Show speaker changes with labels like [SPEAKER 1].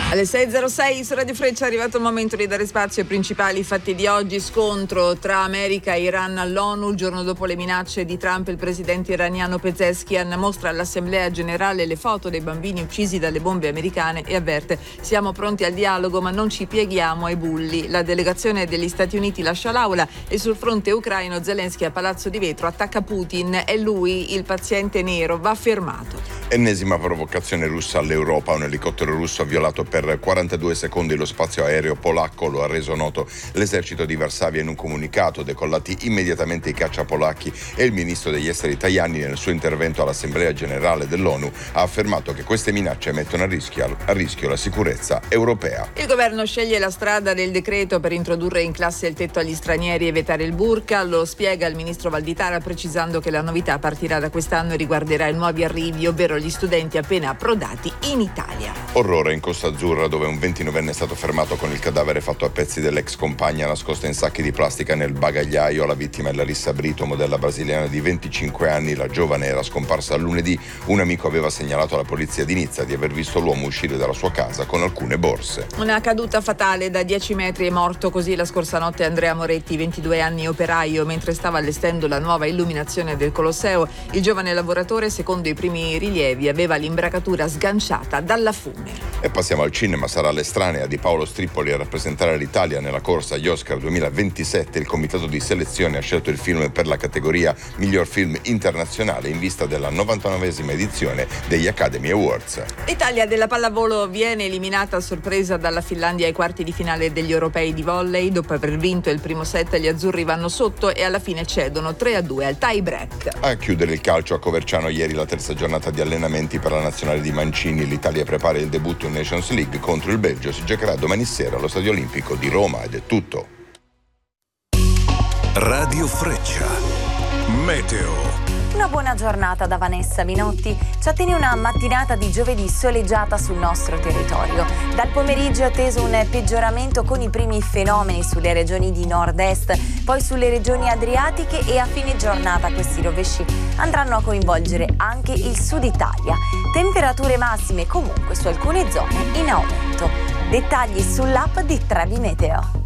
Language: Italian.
[SPEAKER 1] Alle 6.06 su Radio Freccia è arrivato il momento di dare spazio ai principali fatti di oggi. Scontro tra America e Iran all'ONU. Il giorno dopo le minacce di Trump, il presidente iraniano Pezeshkian mostra all'Assemblea generale le foto dei bambini uccisi dalle bombe americane e avverte: siamo pronti al dialogo ma non ci pieghiamo ai bulli. La delegazione degli Stati Uniti lascia l'aula e sul fronte ucraino Zelensky a Palazzo di Vetro attacca Putin. È lui il paziente nero, va fermato.
[SPEAKER 2] Ennesima provocazione russa all'Europa. Un elicottero russo ha violato per 42 secondi lo spazio aereo polacco, lo ha reso noto l'esercito di Varsavia in un comunicato. Decollati immediatamente i caccia polacchi, e il ministro degli esteri Tajani nel suo intervento all'Assemblea generale dell'ONU ha affermato che queste minacce mettono a rischio la sicurezza europea.
[SPEAKER 1] Il governo sceglie la strada del decreto per introdurre in classe il tetto agli stranieri e vietare il burqa. Lo spiega il ministro Valditara, precisando che la novità partirà da quest'anno e riguarderà i nuovi arrivi, ovvero gli studenti appena approdati in Italia.
[SPEAKER 2] Orrore in Costa Azzurra, dove un 29enne è stato fermato con il cadavere fatto a pezzi dell'ex compagna nascosta in sacchi di plastica nel bagagliaio. La vittima è Larissa Brito, modella brasiliana di 25 anni. La giovane era scomparsa lunedì. Un amico aveva segnalato alla polizia di Nizza di aver visto l'uomo uscire dalla sua casa con alcune borse.
[SPEAKER 1] Una caduta fatale da 10 metri, è morto così la scorsa notte Andrea Moretti, 22 anni, operaio, mentre stava allestendo la nuova illuminazione del Colosseo. Il giovane lavoratore, secondo i primi rilievi, aveva l'imbracatura sganciata dalla fune.
[SPEAKER 2] E passiamo al cinema. Sarà l'estranea di Paolo Strippoli a rappresentare l'Italia nella corsa agli Oscar 2027. Il comitato di selezione ha scelto il film per la categoria miglior film internazionale in vista della 99esima edizione degli Academy Awards.
[SPEAKER 1] L'Italia della pallavolo viene eliminata a sorpresa dalla Finlandia ai quarti di finale degli europei di volley. Dopo aver vinto il primo set, gli azzurri vanno sotto e alla fine cedono 3-2 al tie break.
[SPEAKER 2] A chiudere il calcio a Coverciano ieri la terza giornata di allenamenti per la nazionale di Mancini. L'Italia prepara il debutto in Nations League contro il Belgio. Si giocherà domani sera allo Stadio Olimpico di Roma, ed è tutto.
[SPEAKER 3] Radio Freccia. Meteo.
[SPEAKER 4] Una buona giornata da Vanessa Minotti. Ci attiene una mattinata di giovedì soleggiata sul nostro territorio. Dal pomeriggio è atteso un peggioramento con i primi fenomeni sulle regioni di nord-est, poi sulle regioni adriatiche, e a fine giornata questi rovesci andranno a coinvolgere anche il sud Italia. Temperature massime comunque su alcune zone in aumento. Dettagli sull'app di Trevi Meteo.